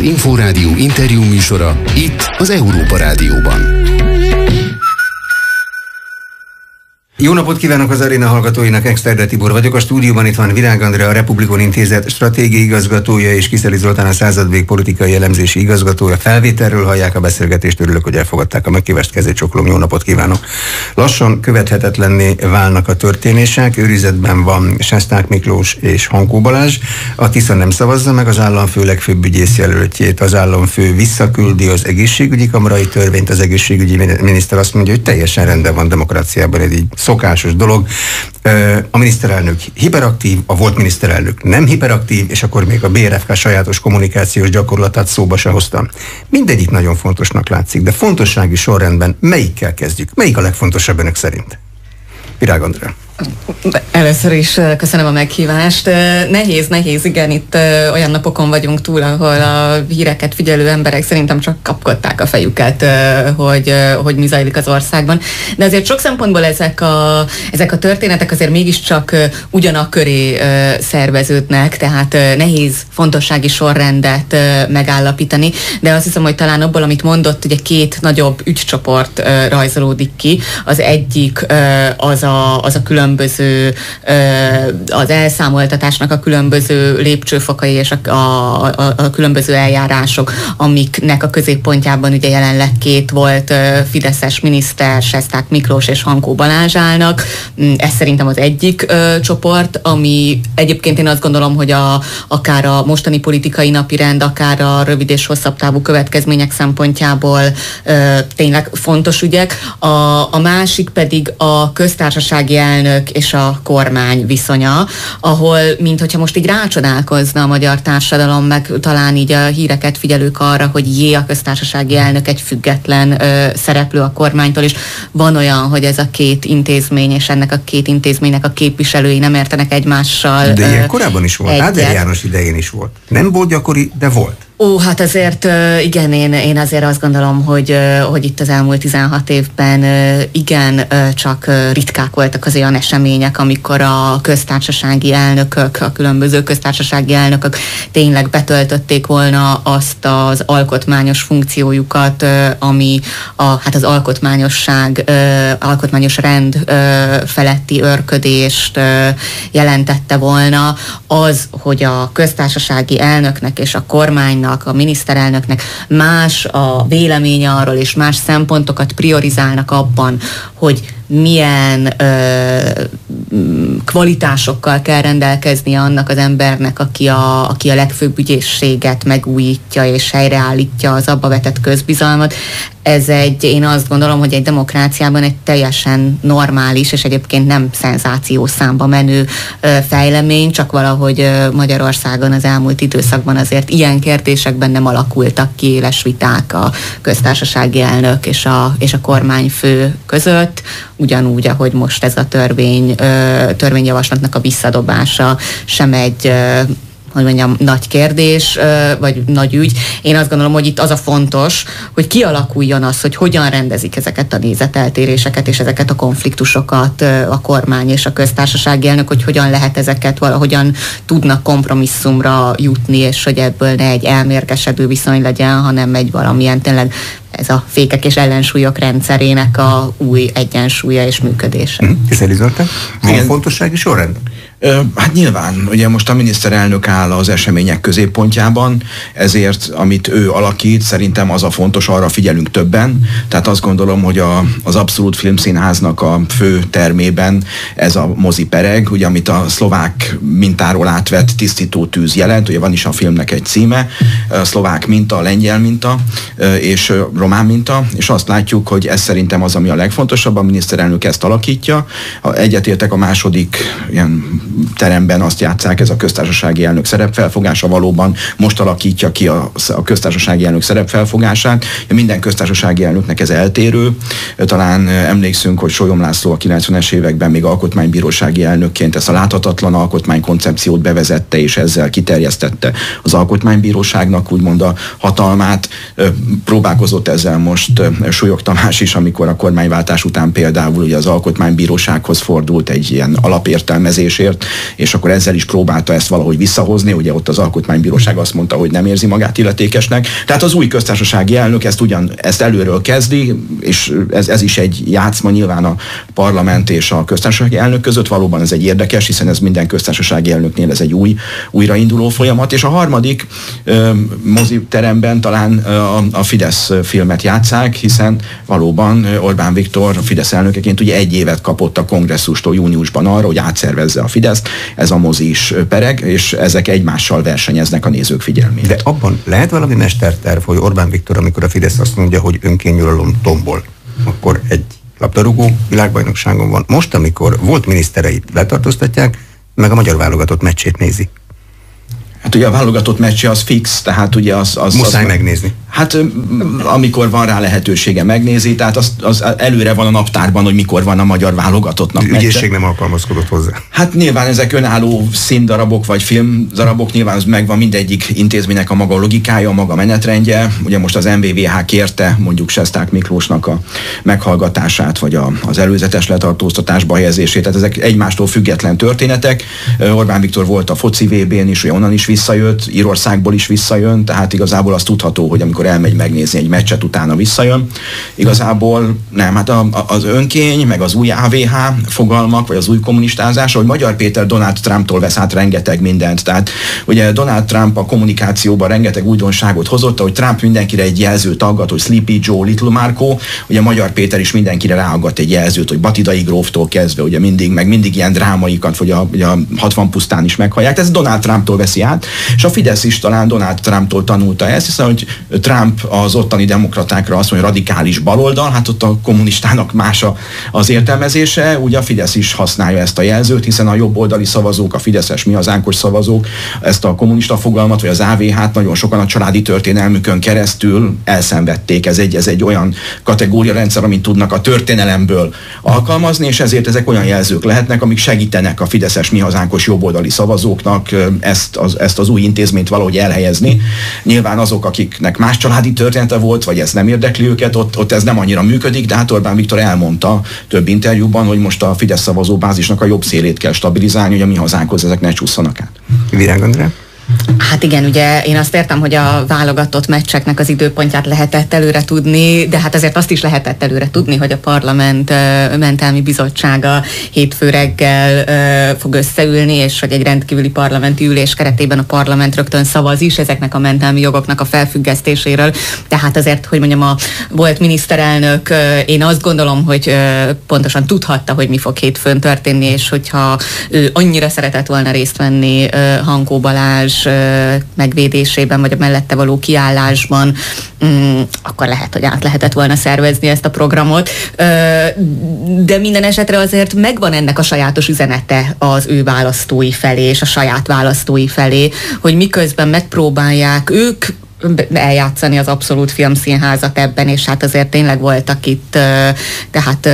Inforádió interjú műsora itt az Európa Rádióban. Jó napot kívánok az aréna hallgatóinak, Exterde Tibor vagyok. A stúdióban itt van Virág Andrea, a Republikon Intézet stratégiai igazgatója, és Kiszeli Zoltán, a Századvég politikai elemzési igazgatója. Felvételről hallják a beszélgetést, örülök, hogy elfogadták a megkívást, kezét csokolom, jó napot kívánok. Lassan követhetetlenné válnak a történések, őrizetben van Sesták Miklós és Hankó Balázs. A Tisza nem szavazza meg az államfő legfőbb ügyész jelöltjét, az államfő visszaküldi az egészségügyi kamarai törvényt, az egészségügyi miniszter azt mondja, hogy teljesen rendben van demokráciában, ez így szokásos dolog. A miniszterelnök hiperaktív, a volt miniszterelnök nem hiperaktív, és akkor még a BRFK sajátos kommunikációs gyakorlatát szóba se hoztam. Mindegyik nagyon fontosnak látszik, de fontossági sorrendben melyikkel kezdjük? Melyik a legfontosabb önök szerint? Virág Andrea. Először is köszönöm a meghívást. Nehéz, igen, itt olyan napokon vagyunk túl, ahol a híreket figyelő emberek szerintem csak kapkodták a fejüket, hogy mi zajlik az országban. De azért sok szempontból ezek a történetek azért mégiscsak ugyanaköré szerveződnek, tehát nehéz fontossági sorrendet megállapítani, de azt hiszem, hogy talán abból, amit mondott, ugye két nagyobb ügycsoport rajzolódik ki. Az egyik az a különböző az elszámoltatásnak a különböző lépcsőfokai és a különböző eljárások, amiknek a középpontjában ugye jelenleg két volt fideszes miniszter, Sesták Miklós és Hankó Balázs állnak. Ez szerintem az egyik csoport, ami egyébként én azt gondolom, hogy akár a mostani politikai napirend, akár a rövid és hosszabb távú következmények szempontjából tényleg fontos ügyek. A másik pedig a köztársasági elnök és a kormány viszonya, ahol, minthogyha most így rácsodálkozna a magyar társadalom, meg talán így a híreket figyelők arra, hogy a köztársasági elnök egy független szereplő a kormánytól, és van olyan, hogy ez a két intézmény, és ennek a két intézménynek a képviselői nem értenek egymással. De ilyen korábban is volt, Áder János idején is volt. Nem volt gyakori, de volt. Hát azért igen, én azért azt gondolom, hogy itt az elmúlt 16 évben igen, csak ritkák voltak az olyan események, amikor a köztársasági elnökök, a különböző köztársasági elnökök tényleg betöltötték volna azt az alkotmányos funkciójukat, ami az alkotmányos rend feletti örködést jelentette volna. Az, hogy a köztársasági elnöknek és a kormánynak, a miniszterelnöknek más a véleménye arról, és más szempontokat priorizálnak abban, hogy milyen kvalitásokkal kell rendelkeznie annak az embernek, aki a legfőbb ügyészséget megújítja és helyreállítja az abba vetett közbizalmat. Ez én azt gondolom, hogy egy demokráciában egy teljesen normális, és egyébként nem szenzációs számba menő fejlemény, csak valahogy Magyarországon az elmúlt időszakban azért ilyen kérdésekben nem alakultak ki éles viták a köztársasági elnök és a kormányfő között, ugyanúgy, ahogy most ez a törvényjavaslatnak a visszadobása sem egy nagy kérdés, vagy nagy ügy. Én azt gondolom, hogy itt az a fontos, hogy kialakuljon az, hogy hogyan rendezik ezeket a nézeteltéréseket és ezeket a konfliktusokat a kormány és a köztársasági elnök, hogy hogyan lehet ezeket valahogyan tudnak kompromisszumra jutni, és hogy ebből ne egy elmérgesedő viszony legyen, hanem egy valamilyen tényleg ez a fékek és ellensúlyok rendszerének a új egyensúlya és működése. Kiszeli Zoltán, milyen fontossági sorrend? Hát nyilván, ugye most a miniszterelnök áll az események középpontjában, ezért amit ő alakít, szerintem az a fontos, arra figyelünk többen. Tehát azt gondolom, hogy az Abszolút Filmszínháznak a fő termében ez a mozi pereg, ugye amit a szlovák mintáról átvett tisztító tűz jelent, ugye van is a filmnek egy címe, szlovák minta, lengyel minta és román minta, és azt látjuk, hogy ez szerintem az, ami a legfontosabb, a miniszterelnök ezt alakítja. Egyetértek, a második ilyen teremben azt játsszák, ez a köztársasági elnök szerepfelfogása valóban most alakítja ki a köztársasági elnök szerepfelfogását. Minden köztársasági elnöknek ez eltérő. Talán emlékszünk, hogy Sólyom László a 90-es években még alkotmánybírósági elnökként ezt a láthatatlan alkotmánykoncepciót bevezette, és ezzel kiterjesztette az alkotmánybíróságnak úgymond a hatalmát. Próbálkozott ezzel most Súlyog Tamás is, amikor a kormányváltás után például ugye az alkotmánybírósághoz fordult egy ilyen alapértelmezésért, azért, és akkor ezzel is próbálta ezt valahogy visszahozni, ugye ott az Alkotmánybíróság azt mondta, hogy nem érzi magát illetékesnek. Tehát az új köztársasági elnök ezt előről kezdi, és ez is egy játszma nyilván a parlament és a köztársasági elnök között, valóban ez egy érdekes, hiszen ez minden köztársasági elnöknél ez egy újrainduló folyamat, és a harmadik moziteremben talán a Fidesz filmet játsszák, hiszen valóban Orbán Viktor Fidesz elnökeként ugye 1 évet kapott a kongresszustól júniusban arra, hogy átszervezze a Fideszt, ez a mozi is pereg, és ezek egymással versenyeznek a nézők figyelmét. De abban lehet valami mesterterv, hogy Orbán Viktor, amikor a Fidesz azt mondja, hogy önkényuralom tombol, akkor egy labdarúgó világbajnokságon van. Most, amikor volt minisztereit letartóztatják, meg a magyar válogatott meccsét nézi. Hát ugye a válogatott meccse az fix, tehát ugye az muszáj megnézni. Hát amikor van rá lehetősége megnézi, tehát az előre van a naptárban, hogy mikor van a magyar válogatottnak meccse. Ügyészség nem alkalmazkodott hozzá. Hát nyilván ezek önálló színdarabok vagy filmdarabok, nyilván az megvan mindegyik intézménynek a maga logikája, a maga menetrendje. Ugye most az MVVH kérte mondjuk Sesták Miklósnak a meghallgatását, vagy az előzetes letartóztatásba helyezését. Tehát ezek egymástól független történetek. Orbán Viktor volt a foci VB-n is, ugye onnan is visszajött, Írországból is visszajön, tehát igazából az tudható, hogy amikor elmegy megnézni egy meccset, utána visszajön. Igazából nem, hát az önkény, meg az új AVH fogalmak, vagy az új kommunistázás, hogy Magyar Péter Donald Trumptól vesz át rengeteg mindent. Tehát ugye Donald Trump a kommunikációban rengeteg újdonságot hozott, hogy Trump mindenkire egy jelzőt aggat, hogy Sleepy Joe, Little Marco, ugye Magyar Péter is mindenkire ráaggat egy jelzőt, hogy Batidai gróftól kezdve, ugye mindig ilyen drámaikat, vagy a 60 pusztán is meghallják. Ez Donald Trumptól veszi át, és a Fidesz is talán Donald Trumptól tanulta ezt, hiszen hogy Trump az ottani demokratákra azt mondja, radikális baloldal, hát ott a kommunistának más az értelmezése, ugye a Fidesz is használja ezt a jelzőt, hiszen a jobboldali szavazók, a fideszes mi hazánkos szavazók ezt a kommunista fogalmat, vagy az AVH-t nagyon sokan a családi történelmükön keresztül elszenvedték. Ez egy olyan kategóriarendszer, amit tudnak a történelemből alkalmazni, és ezért ezek olyan jelzők lehetnek, amik segítenek a fideszes mi hazánkos jobboldali szavazóknak ezt az új intézményt valahogy elhelyezni. Nyilván azok, akiknek más családi története volt, vagy ez nem érdekli őket, ott ez nem annyira működik, de hát Orbán Viktor elmondta több interjúban, hogy most a Fidesz szavazóbázisnak a jobb szélét kell stabilizálni, hogy a mi hazánkhoz ezek ne csússzanak át. Virág Andrea? Hát igen, ugye én azt értem, hogy a válogatott meccseknek az időpontját lehetett előre tudni, de hát azért azt is lehetett előre tudni, hogy a Parlament Mentelmi Bizottsága hétfő reggel fog összeülni, és hogy egy rendkívüli parlamenti ülés keretében a parlament rögtön szavaz is ezeknek a mentelmi jogoknak a felfüggesztéséről. Tehát azért, hogy mondjam, a volt miniszterelnök, én azt gondolom, hogy pontosan tudhatta, hogy mi fog hétfőn történni, és hogyha ő annyira szeretett volna részt venni Hankó Balázs megvédésében, vagy a mellette való kiállásban, akkor lehet, hogy át lehetett volna szervezni ezt a programot. De minden esetre azért megvan ennek a sajátos üzenete az ő választói felé, és a saját választói felé, hogy miközben megpróbálják ők eljátszani az Abszolút Filmszínházat ebben, és hát azért tényleg voltak itt tehát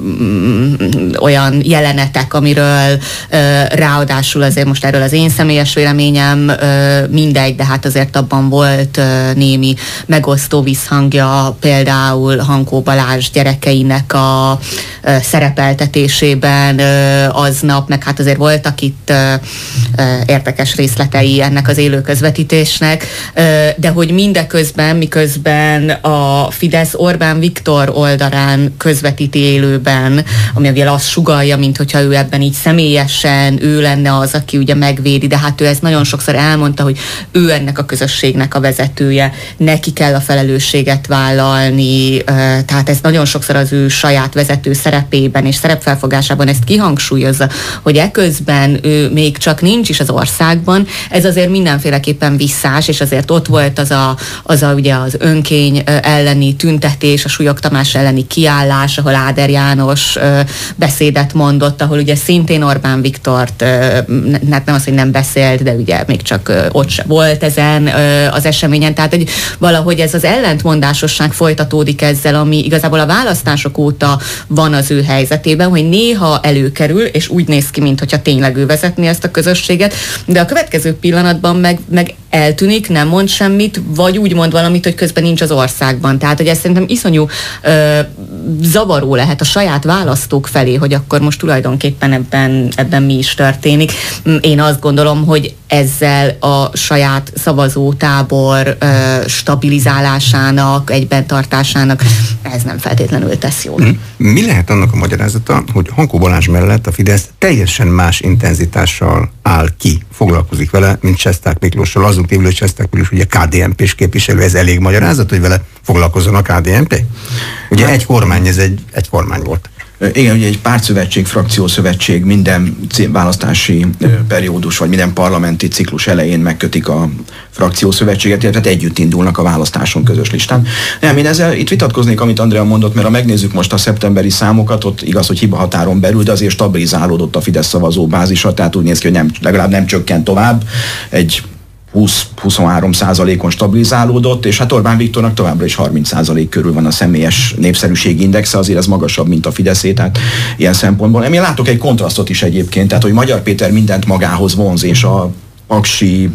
olyan jelenetek, amiről ráadásul azért most erről az én személyes véleményem mindegy, de hát azért abban volt némi megosztó visszhangja, például Hankó Balázs gyerekeinek a szerepeltetésében aznap, meg hát azért voltak itt érdekes részletei ennek az élő közvetítésnek, de hogy mindeközben, miközben a Fidesz Orbán Viktor oldalán közvetíti élőben, ami ugye azt sugallja, mint hogyha ő ebben így személyesen, ő lenne az, aki ugye megvédi, de hát ő ezt nagyon sokszor elmondta, hogy ő ennek a közösségnek a vezetője, neki kell a felelősséget vállalni, tehát ez nagyon sokszor az ő saját vezető szerepében és szerepfelfogásában ezt kihangsúlyozza, hogy eközben ő még csak nincs is az országban, ez azért mindenféleképpen visszás, és azért ott volt az ugye az önkény elleni tüntetés, a Súlyog Tamás elleni kiállás, ahol Áder János beszédet mondott, ahol ugye szintén Orbán Viktort, nem az, hogy nem beszélt, de ugye még csak ott se volt ezen az eseményen, tehát hogy valahogy ez az ellentmondásosság folytatódik ezzel, ami igazából a választások óta van az ő helyzetében, hogy néha előkerül, és úgy néz ki, mintha tényleg ő vezetné ezt a közösséget, de a következő pillanatban meg eltűnik, nem mond semmit, vagy úgy mond valamit, hogy közben nincs az országban. Tehát, hogy ez szerintem iszonyú zavaró lehet a saját választók felé, hogy akkor most tulajdonképpen ebben mi is történik. Én azt gondolom, hogy ezzel a saját szavazótábor stabilizálásának, egyben tartásának ez nem feltétlenül tesz jól. Mi lehet annak a magyarázata, hogy Hankó Balázs mellett a Fidesz teljesen más intenzitással áll ki, foglalkozik vele, mint Sesták Miklóssal, azon kívül, hogy Sesták Miklós ugye KDNP-s képviselő, ez elég magyarázat, hogy vele foglalkozzon a KDNP? Ugye egy kormány, ez egy kormány volt. Igen, ugye egy pártszövetség, frakciószövetség minden választási periódus, vagy minden parlamenti ciklus elején megkötik a frakciószövetséget, tehát együtt indulnak a választáson közös listán. Nem, én ezzel itt vitatkoznék, amit Andrea mondott, mert ha megnézzük most a szeptemberi számokat, ott igaz, hogy hiba határon belül, de azért stabilizálódott a Fidesz szavazóbázisa, tehát úgy néz ki, hogy legalább nem csökkent tovább, egy 20-23%-on stabilizálódott, és hát Orbán Viktornak továbbra is 30% körül van a személyes népszerűségi indexe, azért ez magasabb, mint a Fideszé, tehát ilyen szempontból. Én látok egy kontrasztot is egyébként, tehát hogy Magyar Péter mindent magához vonz, és a aksi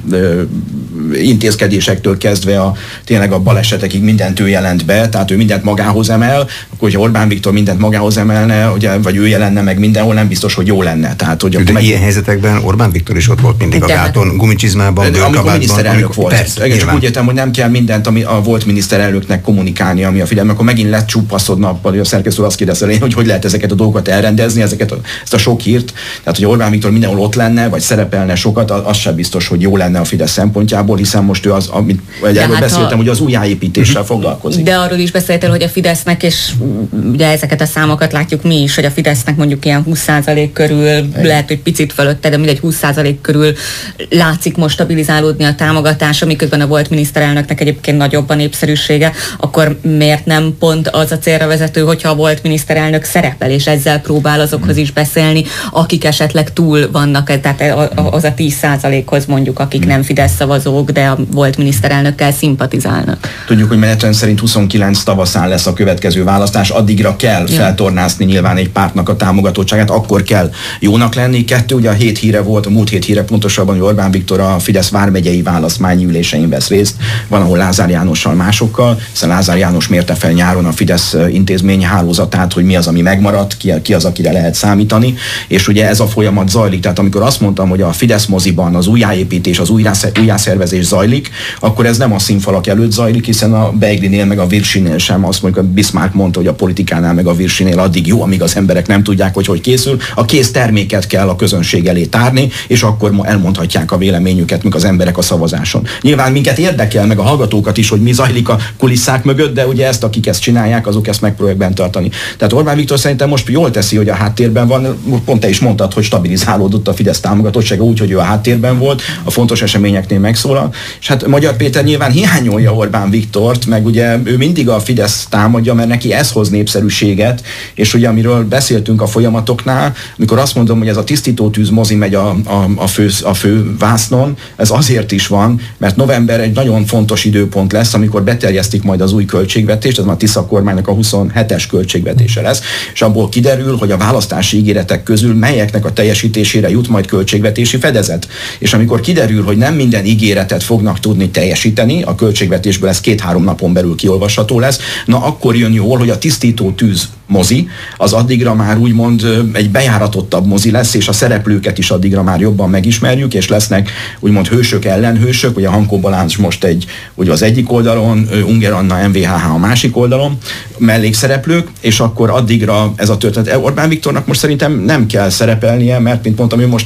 intézkedésektől kezdve tényleg a balesetekig mindent ő jelent be, tehát ő mindent magához emel, akkor hogyha Orbán Viktor mindent magához emelne, ugye, vagy ő jelenne meg mindenhol, nem biztos, hogy jó lenne. Tehát, hogy de ilyen helyzetekben Orbán Viktor is ott volt mindig a gáton, gumicsizmában, amikor miniszterelnök volt. Persze, csak úgy értem, hogy nem kell mindent, ami a volt miniszterelnöknek kommunikálni, ami a Fidesz, akkor megint lecsúpaszodna, a szerkesztő azt kérdezi, hogy lehet ezeket a dolgokat elrendezni, ezt a sok hírt. Tehát, hogy Orbán Viktor mindenhol ott lenne, vagy szerepelne sokat, az sem biztos, hogy jó lenne a Fidesz szempontjából, hiszen most ő az, amit erről beszéltem, hogy az újjáépítéssel foglalkozik. De arról is beszéltél, hogy a Fidesznek, és ugye ezeket a számokat látjuk mi is, hogy a Fidesznek mondjuk ilyen 20% körül, lehet, hogy picit fölötte, de mindegy 20% körül látszik most stabilizálódni a támogatása, miközben a volt miniszterelnöknek egyébként nagyobb a népszerűsége, akkor miért nem pont az a célra vezető, hogyha a volt miniszterelnök szerepel, és ezzel próbál azokhoz is beszélni, akik esetleg túl vannak, tehát az a 10%-hoz mondjuk, akik nem Fidesz szavazók, de a volt miniszterelnökkel szimpatizálnak. Tudjuk, hogy menetrend szerint 29 tavaszán lesz a következő választás, addigra kell feltornászni nyilván egy pártnak a támogatottságát, akkor kell jónak lenni. Ugye a múlt hét híre pontosabban, hogy Orbán Viktor a Fidesz vármegyei választmányi ülésein vesz részt, van, ahol Lázár Jánossal, másokkal, hiszen Lázár János mérte fel nyáron a Fidesz intézmény hálózatát, hogy mi az, ami megmaradt, ki az, akire lehet számítani, és ugye ez a folyamat zajlik. Tehát amikor azt mondtam, hogy a Fidesz moziban az újjáépítés, az újjászervezés zajlik, akkor ez nem a színfalak előtt zajlik, hiszen a Beiglinél meg a Virsinél sem, azt mondjuk a Bismarck mondta, hogy a politikánál meg a Virsinél addig jó, amíg az emberek nem tudják, hogy készül. A kész terméket kell a közönség elé tárni, és akkor elmondhatják a véleményüket, mikor az emberek a szavazáson. Nyilván minket érdekel, meg a hallgatókat is, hogy mi zajlik a kulisszák mögött, de ugye ezt, akik ezt csinálják, azok ezt megpróbálják bent tartani. Tehát Orbán Viktor szerintem most jól teszi, hogy a háttérben van, pont te is mondtad, hogy stabilizálódott a Fidesz támogatottsága úgy, hogy ő a háttérben volt, a fontos eseményeknél megszólal. És hát Magyar Péter nyilván hiányolja Orbán Viktort, meg ugye ő mindig a Fidesz támadja, mert neki ez hoz népszerűséget, és ugye amiről beszéltünk a folyamatoknál, amikor azt mondom, hogy ez a tisztítótűz mozi megy a fő vásznon, ez azért is van, mert november egy nagyon fontos időpont lesz, amikor beterjesztik majd az új költségvetést, ez már a Tisza kormánynak a 27-es költségvetése lesz, és abból kiderül, hogy a választási ígéretek közül melyeknek a teljesítésére jut majd költségvetési fedezet. És amikor kiderül, hogy nem minden ígéretet fognak tudni teljesíteni, a költségvetésből ez 2-3 napon belül kiolvasható lesz, na akkor jön jól, hogy a tisztító tűz mozi, az addigra már úgymond egy bejáratottabb mozi lesz, és a szereplőket is addigra már jobban megismerjük, és lesznek úgymond hősök, ellenhősök, ugye Hankó Balázs most ugye az egyik oldalon, Unger Anna, MVHH a másik oldalon, mellékszereplők, és akkor addigra ez a történet. Orbán Viktornak most szerintem nem kell szerepelnie, mert mint mondtam, ő most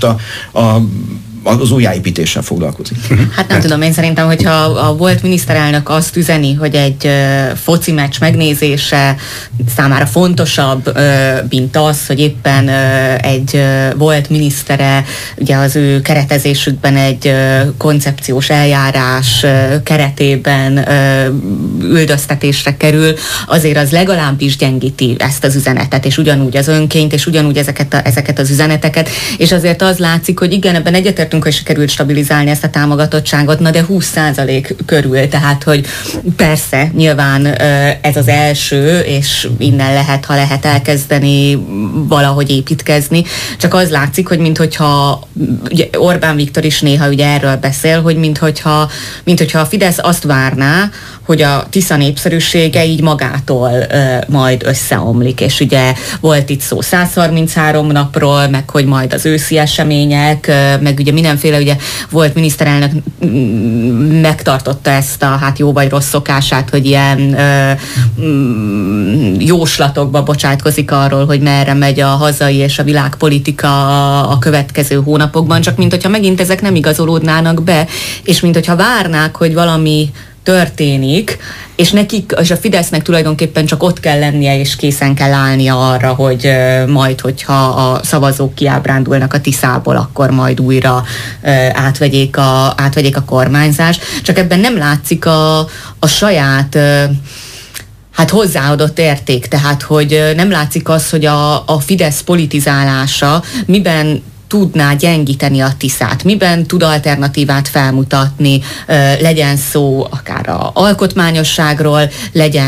az újjáépítéssel foglalkozik. Hát nem tudom, én szerintem, hogyha a volt miniszterelnök azt üzeni, hogy egy foci meccs megnézése számára fontosabb, mint az, hogy éppen egy volt minisztere, ugye az ő keretezésükben egy koncepciós eljárás keretében üldöztetésre kerül, azért az legalábbis gyengíti ezt az üzenetet, és ugyanúgy az önként, és ugyanúgy ezeket az üzeneteket, és azért az látszik, hogy igen, ebben egyetértünk beszéltünk, hogy sikerült stabilizálni ezt a támogatottságot, na de 20% körül, tehát hogy persze, nyilván ez az első, és innen lehet, ha lehet elkezdeni valahogy építkezni, csak az látszik, hogy minthogyha ugye Orbán Viktor is néha ugye erről beszél, hogy minthogyha a Fidesz azt várná, hogy a Tisza népszerűsége így magától majd összeomlik, és ugye volt itt szó 133 napról, meg hogy majd az őszi események, meg ugye mindenféle, ugye volt miniszterelnök megtartotta ezt a hát jó vagy rossz szokását, hogy ilyen jóslatokba bocsátkozik arról, hogy merre megy a hazai és a világpolitika a következő hónapokban, csak mint hogyha megint ezek nem igazolódnának be, és mint hogyha várnák, hogy valami történik, és nekik, és a Fidesznek tulajdonképpen csak ott kell lennie, és készen kell állnia arra, hogy majd, hogyha a szavazók kiábrándulnak a Tiszából, akkor majd újra átvegyék a kormányzást. Csak ebben nem látszik a saját hát hozzáadott érték, tehát hogy nem látszik az, hogy a Fidesz politizálása miben tudná gyengíteni a Tiszát, miben tud alternatívát felmutatni, legyen szó akár az alkotmányosságról, legyen